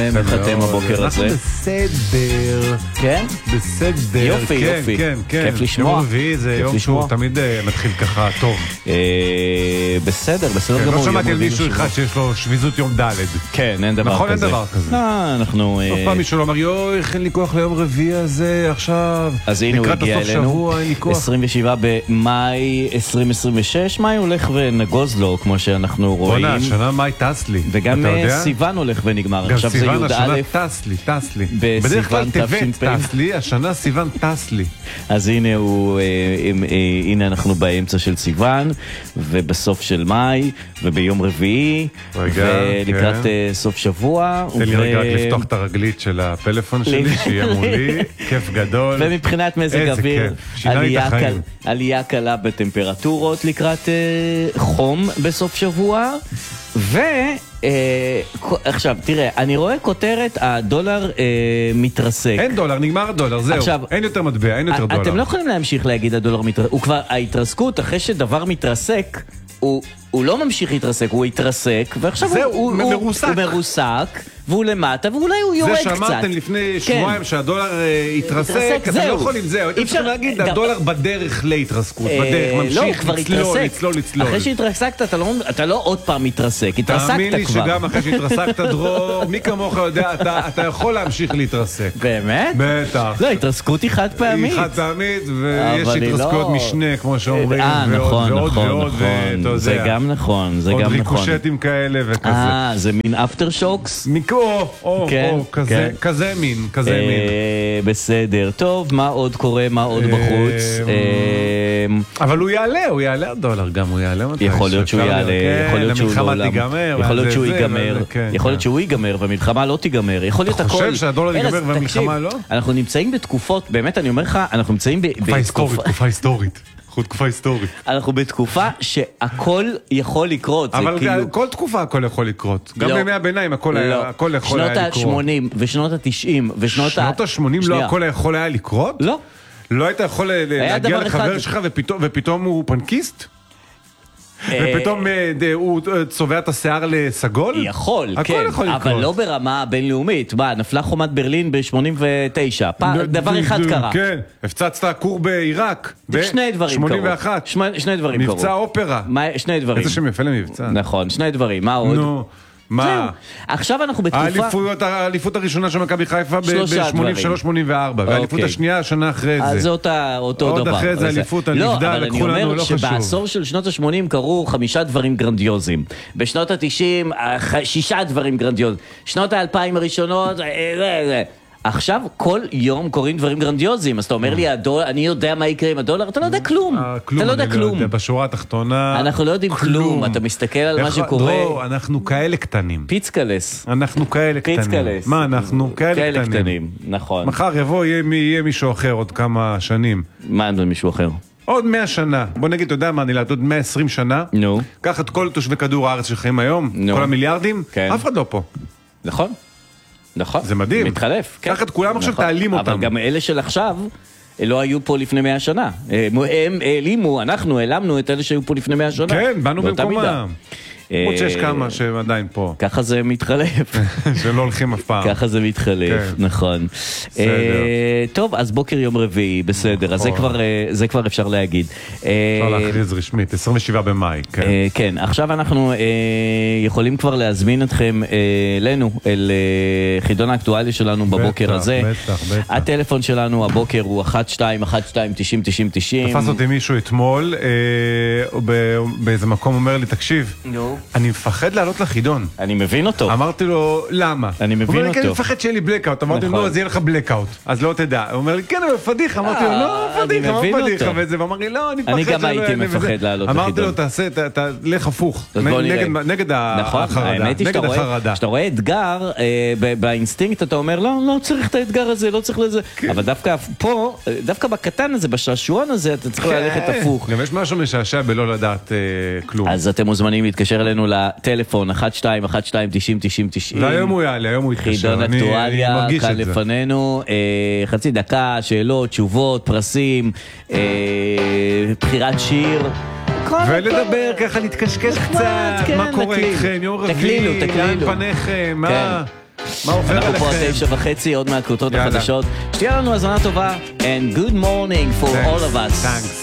שלומכם? איך אתם הבוקר הזה? אנחנו בסדר. כן? בסדר. יופי, כן, יופי. כן, כן. כיף לשמוע. יום רביעי זה יום שהוא תמיד מתחיל ככה טוב. בסדר, בסדר גמור. לא שמעתי על מישהו אחד שיש לו שביזות יום ד'. כן, אין דבר כזה. נכון, אין דבר כזה. אנחנו... אף פעם מישהו לא אמר, יואי, איך אין לי כוח ליום רביעי הזה עכשיו. אז הנה הוא הגיע אלינו, 27 במאי 2026, מאי הולך ונגוז לו, כמו שאנחנו רואים. בונה, השנה מאי טס לי. וגם סיוון הולך ונגמר. גם סיוון השנה טס לי. בדרך כלל טבת טס לי, השנה סיוון טס לי. אז הנה הוא, הנה אנחנו באמצע של סיוון, ובסוף של מאי, וביום רביעי, ולקראת סוף שבוע. תן לי רגע רק לפתוח את הרגלית של הפלאפון שלי, שיהיה מולי, כיף גדול. ומבחינת מזג אוויר, עלייה קלה בטמפרטורות לקראת חום בסוף שבוע, עכשיו תראה, אני רואה כותרת, הדולר מתרסק. אין דולר, נגמר הדולר, זהו. אין יותר מטבע, אין יותר דולר. אתם לא יכולים להמשיך להגיד הדולר מתרסק. הוא כבר, ההתרסקות אחרי שדבר מתרסק, הוא לא ממשיך להתרסק, הוא התרסק, ועכשיו הוא מרוסק, והוא למטה, ואולי הוא יורד קצת. זה שאמרתם לפני שבועיים שהדולר התרסק, אתם לא יכולים, זהו. אתם צריכים להגיד, הדולר בדרך להתרסקות, בדרך ממשיך לצלול. אחרי שהתרסקת, אתה לא עוד פעם מתרסק, התרסקת כבר. תאמין לי שגם אחרי שהתרסקת, דרור, מי כמוך יודע, אתה יכול להמשיך להתרסק. באמת? בטח. לא, התרסקות היא חד פעמית. היא חד פעמית, ויש התרסקות משנה, כמו שאומרים, נכון. זה גם נכון, זה גם נכון. עוד ריקושטים כאלה וכזה. זה מין אפטר שוקס? כזה מין. בסדר. טוב, מה עוד קורה, מה עוד בחוץ? אבל הוא יעלה הדולר גם, הוא יעלה מתי. יכול להיות שהוא יעלה, יכול להיות שהוא לעולם. יכול להיות שהוא ייגמר, יכול להיות שהוא ייגמר והמלחמה לא תיגמר, יכול להיות הכל. אתה חושב שהדולר ייגמר והמלחמה לא? אנחנו נמצאים בתקופות, באמת אני אומר לך, אנחנו נמצאים תקופה היסטורית. תקופה היסטורית. אנחנו בתקופה שהכל יכול לקרות. אבל כל תקופה הכל יכול לקרות. גם בימי הביניים הכל יכול היה לקרות. שנות ה-80 ושנות ה-90 שנות ה-80 לא הכל יכול היה לקרות? לא. לא היית יכול להגיע לחבר שלך ופתאום הוא פנקיסט? ופתאום הוא צובע את השיער לסגול? יכול, כן, אבל לא ברמה בינלאומית. נפלה חומת ברלין ב-89, דבר אחד קרה. כן, הפצצת כור בעיראק שני דברים קרו. 81 שני דברים קרו. מבצע אופרה. שני דברים. איזה שם יפה למבצע. נכון, שני דברים. מה עוד? נו, מה? עכשיו אנחנו בתקופה... האליפות הראשונה של מכבי חיפה ב-83-84, והאליפות השנייה השנה אחרי זה. אז זה אותו דבר. עוד אחרי זה אליפות הנבדל, לקחו לנו, לא חשוב. שבעשור של שנות ה-80 קרו 5 דברים גרנדיוזיים. בשנות ה-90, 6 דברים גרנדיוזיים. שנות ה-2000 הראשונות, עכשיו כל יום קוראים דברים גרנדיוזיים, אז אתה אומר לי, אני יודע מה יקרה עם הדולר, אתה לא יודע כלום. אתה לא יודע כלום. בשורה התחתונה... אנחנו לא יודעים כלום, אתה מסתכל על מה שקורה. לא, אנחנו כאלה קטנים. פיצקלס. אנחנו כאלה קטנים. פיצקלס. מה, אנחנו כאלה קטנים. נכון. מחר יהיה מישהו אחר עוד כמה שנים. מה זה מישהו אחר? עוד 100 שנה. בוא נגיד, אתה יודע מה, אני עוד 120 שנה. נו. קח את כל תושבי כדור הארץ שחיים היום, כל המיליארדים, אף אחד לא פה. נכון. נכון. זה מדהים. מתחלף. קח את כולם עכשיו, תעלים אותם. אבל גם אלה של עכשיו לא היו פה לפני 100 שנה. הם העלימו, אנחנו העלמנו את אלה שהיו פה לפני 100 שנה. כן, באנו במקומם. עוד שיש כמה שהם עדיין פה. ככה זה מתחלף. שלא הולכים אף פעם. ככה זה מתחלף, נכון. טוב, אז בוקר יום רביעי, בסדר. אז זה כבר אפשר להגיד. אפשר להכריז רשמית, 27 במאי. כן, עכשיו אנחנו יכולים כבר להזמין אתכם אלינו, אל חידון האקטואליה שלנו בבוקר הזה. בטח. הטלפון שלנו הבוקר הוא 1212-90-90-90. תפס אותי מישהו אתמול, באיזה מקום אומר לי, תקשיב. נו. אני מפחד לעלות לחידון. אני מבין אותו. אמרתי לו, למה? אני מבין אותו. הוא אומר לי, כן, אני מפחד שיהיה לי בלקאוט. אמרתי לו, לא, אז יהיה לך בלקאוט. אז לא תדע. הוא אומר לי, כן, אבל פדיחה. אמרתי לו, לא, פדיחה, מה פדיחה? ואמר לי, לא, אני מפחד. אני גם הייתי מפחד לעלות לחידון. אמרתי לו, תעשה, לך הפוך. נגד החרדה. כשאתה רואה אתגר, באינסטינקט אתה אומר, לא צריך את האתגר הזה, לא צריך לזה. אבל דווקא פה, דווקא בקטן הזה, בשעשועון הזה, אתה צריך ללכת הפוך. גם יש משהו משעשע בלא לדעת כלום. אז אתם מוזמנים להתקשר אלינו לטלפון 1212-90-90-90. והיום הוא יעלה, היום הוא יתקשר. חידון אקטואליה, כאן לפנינו, חצי דקה, שאלות, תשובות, פרסים, בחירת שיר. ולדבר, ככה להתקשקש קצת, מה קורה איתכם, יום רביעי, לאן פניכם, מה... מה עובר עליכם? אנחנו פה 9:30, עוד מעט כותרות החדשות. שתהיה לנו הזמנה טובה, and good morning for all of us. Thanks.